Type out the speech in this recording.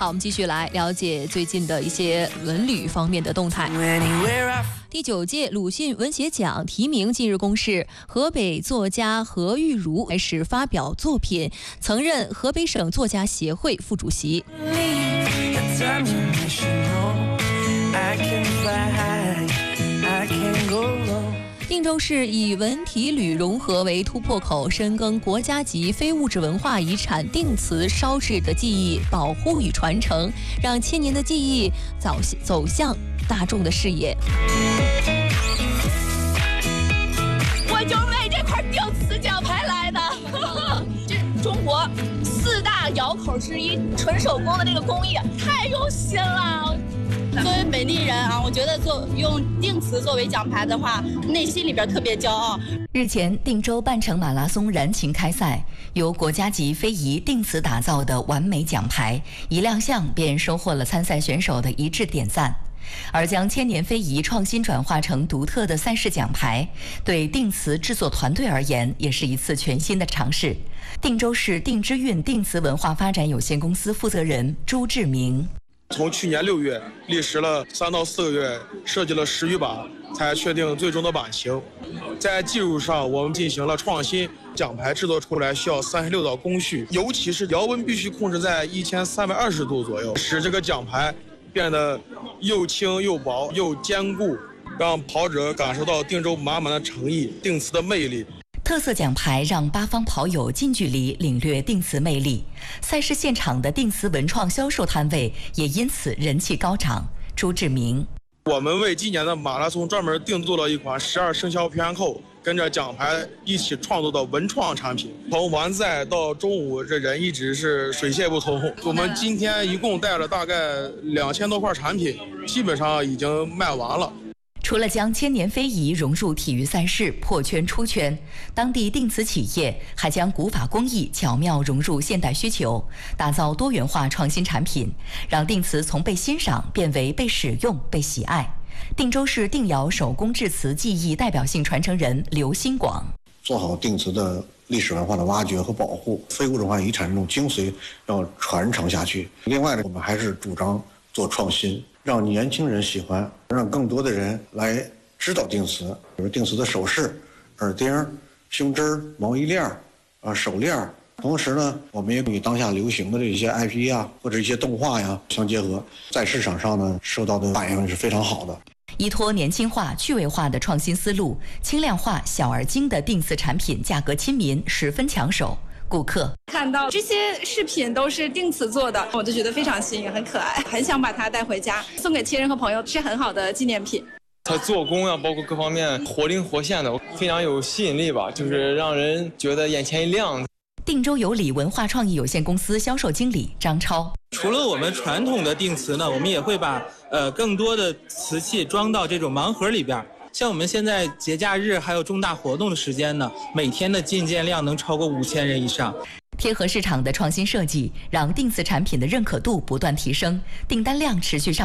好，我们继续来了解最近的一些文旅方面的动态。第9届鲁迅文学奖提名近日公示，河北作家何玉茹开始发表作品，曾任河北省作家协会副主席。定州市以文体旅融合为突破口，深耕国家级非物质文化遗产定瓷烧制的技艺保护与传承，让千年的技艺走向大众的视野。 我就为这块定瓷奖牌来的，这中国4大窑口之一，纯手工的这个工艺太用心了。 作为本地人啊，我觉得用定瓷作为奖牌的话，内心里边特别骄傲。 日前，定州半程马拉松燃情开赛，由国家级非遗定瓷打造的完美奖牌，一亮相便收获了参赛选手的一致点赞。而将千年非遗创新转化成独特的赛事奖牌，对定瓷制作团队而言也是一次全新的尝试。定州市定之韵定瓷文化发展有限公司负责人朱志明。 从去年6月历时了3到4个月，设计了10余把，才确定最终的版型。在技术上，我们进行了创新，奖牌制作出来需要36道工序，尤其是窑温必须控制在1320度左右，使这个奖牌变得又轻又薄又坚固，让跑者感受到定州满满的诚意、定瓷的魅力。 特色奖牌让8方跑友近距离领略定瓷魅力，赛事现场的定瓷文创销售摊位也因此人气高涨。朱志明， 我们为今年的马拉松专门定做了一款12生肖平安扣，跟着奖牌一起创作的文创产品。从完赛到中午，这人一直是水泄不通。我们今天一共带了大概2000多块产品，基本上已经卖完了。 除了将千年非遗融入体育赛事，破圈出圈，当地定瓷企业还将古法工艺巧妙融入现代需求，打造多元化创新产品，让定瓷从被欣赏变为被使用、被喜爱。定州市定窑手工制瓷技艺代表性传承人刘新广， 做好定瓷的历史文化的挖掘和保护，非物质文化遗产这种精髓要传承下去。另外呢，我们还是主张做创新，让年轻人喜欢，让更多的人来知道定瓷，比如定瓷的首饰、耳钉、胸针、毛衣链、手链。同时呢，我们也与当下流行的这些 IP 啊，或者一些动画呀相结合，在市场上呢受到的反应是非常好的。 依托年轻化、趣味化的创新思路，轻量化、小而精的定瓷产品价格亲民，十分抢手。顾客看到这些饰品都是定瓷做的，我就觉得非常新颖，很可爱，很想把它带回家送给亲人和朋友，是很好的纪念品。 它做工啊，包括各方面活灵活现的，非常有吸引力吧，就是让人觉得眼前一亮。 定州有礼文化创意有限公司销售经理张超， 除了我们传统的定瓷呢，我们也会把更多的瓷器装到这种盲盒里边。像我们现在节假日还有重大活动的时间呢，每天的进件量能超过5000人以上。 贴合市场的创新设计，让定瓷产品的认可度不断提升，订单量持续上